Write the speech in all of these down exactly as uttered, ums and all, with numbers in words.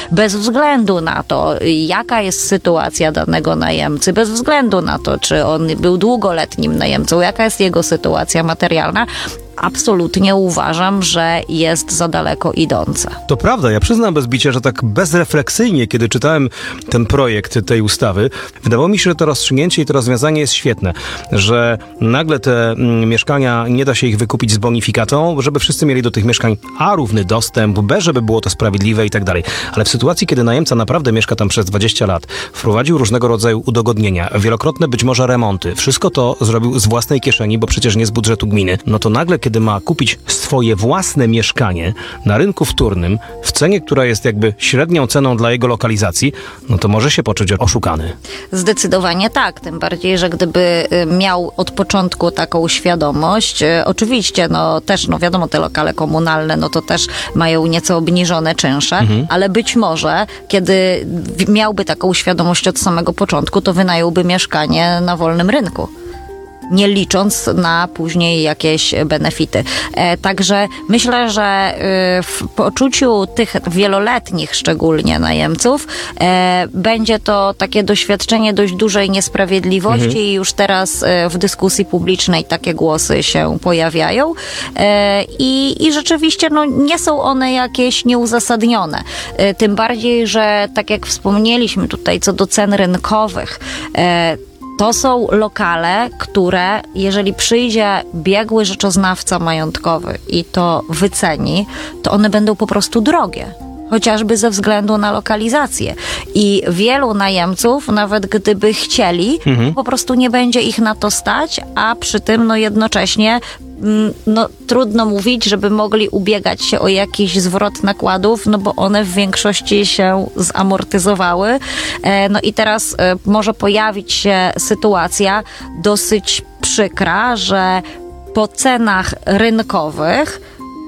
bez względu na to, jaka jest sytuacja danego najemcy, bez względu na to, czy on był długoletnim najemcą, jaka jest jego sytuacja materialna, absolutnie uważam, że jest za daleko idąca. To prawda, ja przyznam bez bicia, że tak bezrefleksyjnie, kiedy czytałem ten projekt tej ustawy, wydawało mi się, że to rozstrzygnięcie i to rozwiązanie jest świetne, że nagle te mm, mieszkania, nie da się ich wykupić z bonifikatą, żeby wszyscy mieli do tych mieszkań A, równy dostęp, B, żeby było to sprawiedliwe i tak dalej. Ale w sytuacji, kiedy najemca naprawdę mieszka tam przez dwadzieścia lat, wprowadził różnego rodzaju udogodnienia, wielokrotne być może remonty, wszystko to zrobił z własnej kieszeni, bo przecież nie z budżetu gminy, no to nagle, kiedy ma kupić swoje własne mieszkanie na rynku wtórnym w cenie, która jest jakby średnią ceną dla jego lokalizacji, no to może się poczuć oszukany. Zdecydowanie tak, tym bardziej, że gdyby miał od początku taką świadomość, oczywiście, no też, no wiadomo, te lokale komunalne, no to też mają nieco obniżone czynsze, mhm. ale być może, kiedy miałby taką świadomość od samego początku, to wynająłby mieszkanie na wolnym rynku, nie licząc na później jakieś benefity. E, także myślę, że y, w poczuciu tych wieloletnich szczególnie najemców e, będzie to takie doświadczenie dość dużej niesprawiedliwości mhm. i już teraz e, w dyskusji publicznej takie głosy się pojawiają e, i, i rzeczywiście no, nie są one jakieś nieuzasadnione. E, tym bardziej, że tak jak wspomnieliśmy tutaj co do cen rynkowych, e, to są lokale, które jeżeli przyjdzie biegły rzeczoznawca majątkowy i to wyceni, to one będą po prostu drogie. Chociażby ze względu na lokalizację. I wielu najemców, nawet gdyby chcieli, mhm. po prostu nie będzie ich na to stać, a przy tym no jednocześnie no, trudno mówić, żeby mogli ubiegać się o jakiś zwrot nakładów, no bo one w większości się zamortyzowały. E, no i teraz e, może pojawić się sytuacja dosyć przykra, że po cenach rynkowych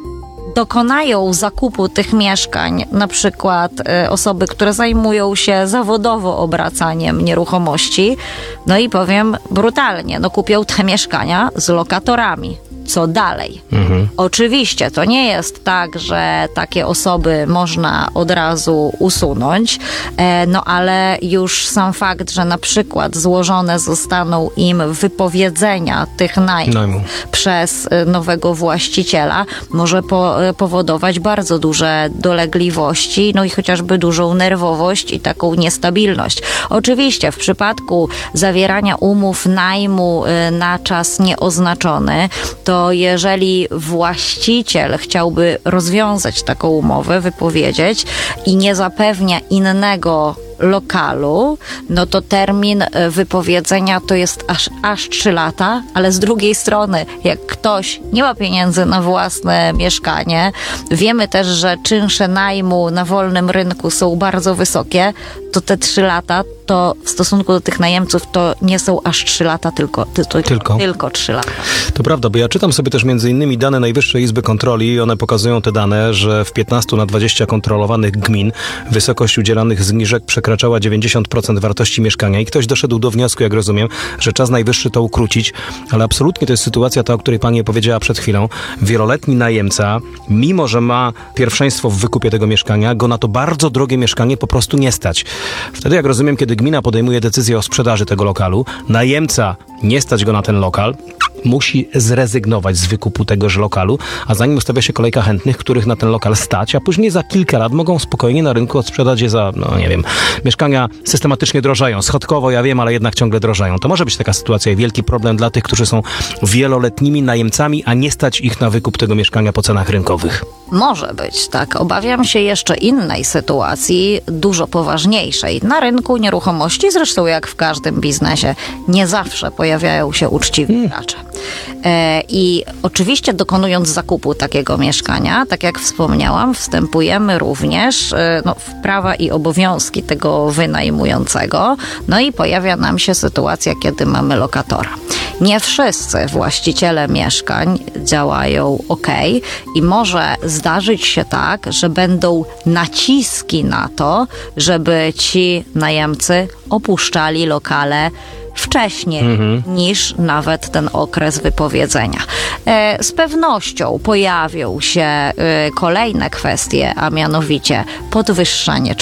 dokonają zakupu tych mieszkań, na przykład y, osoby, które zajmują się zawodowo obracaniem nieruchomości, no i powiem brutalnie, no kupią te mieszkania z lokatorami. Co dalej? Mhm. Oczywiście to nie jest tak, że takie osoby można od razu usunąć, e, no ale już sam fakt, że na przykład złożone zostaną im wypowiedzenia tych najmów Najmu. przez nowego właściciela może po, powodować bardzo duże dolegliwości, no i chociażby dużą nerwowość i taką niestabilność. Oczywiście w przypadku zawierania umów najmu y, na czas nieoznaczony, to jeżeli właściciel chciałby rozwiązać taką umowę, wypowiedzieć i nie zapewnia innego lokalu, no to termin wypowiedzenia to jest aż, aż trzy lata, ale z drugiej strony, jak ktoś nie ma pieniędzy na własne mieszkanie, wiemy też, że czynsze najmu na wolnym rynku są bardzo wysokie, to te trzy lata to w stosunku do tych najemców to nie są aż trzy lata, tylko, tylko, tylko. tylko trzy lata. To prawda, bo ja czytam sobie też między innymi dane Najwyższej Izby Kontroli i one pokazują te dane, że w piętnaście na dwadzieścia kontrolowanych gmin wysokość udzielanych zniżek przekraczała dziewięćdziesiąt procent wartości mieszkania i ktoś doszedł do wniosku, jak rozumiem, że czas najwyższy to ukrócić, ale absolutnie to jest sytuacja ta, o której pani powiedziała przed chwilą. Wieloletni najemca, mimo że ma pierwszeństwo w wykupie tego mieszkania, go na to bardzo drogie mieszkanie po prostu nie stać. Wtedy, jak rozumiem, kiedy gmina podejmuje decyzję o sprzedaży tego lokalu, najemca nie stać go na ten lokal, musi zrezygnować z wykupu tegoż lokalu, a zanim ustawia się kolejka chętnych, których na ten lokal stać, a później za kilka lat mogą spokojnie na rynku odsprzedać je za, no nie wiem, mieszkania systematycznie drożeją. Schodkowo, ja wiem, ale jednak ciągle drożeją. To może być taka sytuacja i wielki problem dla tych, którzy są wieloletnimi najemcami, a nie stać ich na wykup tego mieszkania po cenach rynkowych. Może być, tak. Obawiam się jeszcze innej sytuacji, dużo poważniejszej. Na rynku nieruchomości, zresztą jak w każdym biznesie, nie zawsze pojawiają się uczciwi gracze. E, I oczywiście dokonując zakupu takiego mieszkania, tak jak wspomniałam, wstępujemy również e, no, w prawa i obowiązki tego wynajmującego, no i pojawia nam się sytuacja, kiedy mamy lokatora. Nie wszyscy właściciele mieszkań działają ok i może zdarzyć się tak, że będą naciski na to, żeby ci najemcy opuszczali lokale wcześniej mhm. niż nawet ten okres wypowiedzenia. E, z pewnością pojawią się e, kolejne kwestie, a mianowicie podwyższanie